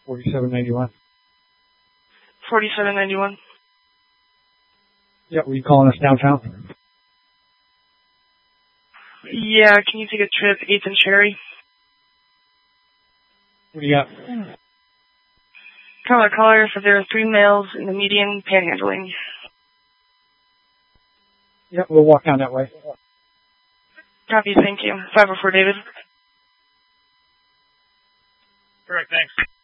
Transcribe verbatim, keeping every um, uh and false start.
forty-seven ninety-one. forty-seven ninety-one. Yep, were you calling us downtown? Yeah, can you take a trip, eighth and Cherry? What do you got? Caller, caller, so there are three males in the median panhandling. Yep, we'll walk down that way. Copy, thank you. five oh four David. Correct, thanks.